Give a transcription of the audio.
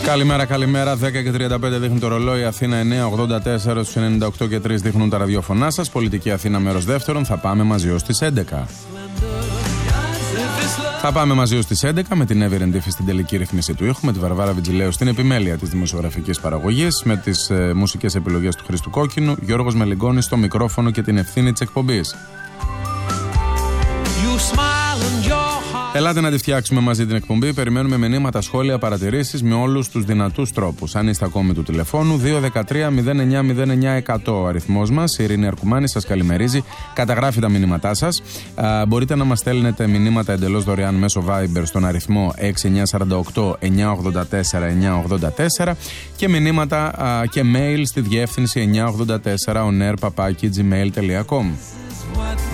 Καλημέρα. 10 και 35 δείχνει το ρολόι. Αθήνα 9:84 στους 98 και 3 δείχνουν τα ραδιόφωνά σας. Πολιτική Αθήνα μέρος δεύτερον. Θα πάμε μαζί ως τις 11. Θα πάμε μαζί ως τις 11 με την Εύη Ρεντήφη στην τελική ρυθμίση του ήχου, με τη Βαρβάρα Βιτζιλέου στην επιμέλεια της δημοσιογραφικής παραγωγής, με τις μουσικές επιλογές του Χρήστου Κόκκινου, Γιώργος Μελιγκόνης στο μικρόφωνο και την ευθύνη της εκπομπής. Ελάτε να τη φτιάξουμε μαζί την εκπομπή. Περιμένουμε μηνύματα, σχόλια, παρατηρήσεις με όλους τους δυνατούς τρόπους. Αν είστε ακόμη του τηλεφώνου, 213-09-09-100 ο αριθμός μας. Η Ειρήνη Αρκουμάνη σας καλημερίζει. Καταγράφει τα μηνύματά σας. Μπορείτε να μας στέλνετε μηνύματα εντελώς δωρεάν μέσω Viber στον αριθμό 6948-984-984 και μηνύματα και mail στη διεύθυνση 984onair@gmail.com.